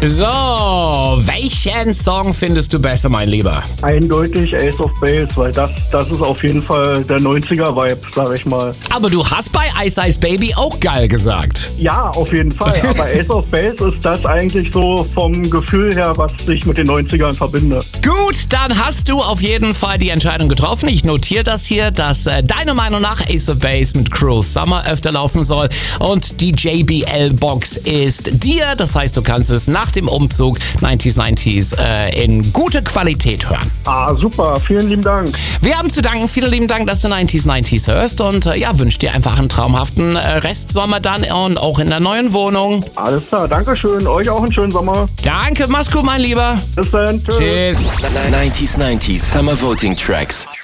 So, welchen Song findest du besser, mein Lieber? Eindeutig Ace of Base, weil das ist auf jeden Fall der 90er-Vibe, sag ich mal. Aber du hast bei Ice Ice Baby auch geil gesagt. Ja, auf jeden Fall. Aber Ace of Base ist das eigentlich so vom Gefühl her, was sich mit den 90ern verbindet. Gut, dann hast du auf jeden Fall die Entscheidung getroffen. Ich notiere das hier, dass deiner Meinung nach Ace of Base mit Cruel Summer öfter laufen soll. Und die JBL-Box ist dir. Das heißt, du kannst es nach dem Umzug 90s in gute Qualität hören. Ah, super. Vielen lieben Dank. Wir haben zu danken. Vielen lieben Dank, dass du 90s hörst. Und wünsche dir einfach einen traumhaften Restsommer dann und auch in der neuen Wohnung. Alles klar. Dankeschön. Euch auch einen schönen Sommer. Danke. Mach's gut, mein Lieber. Bis dann. Tschüss. 90s Summer Voting Tracks.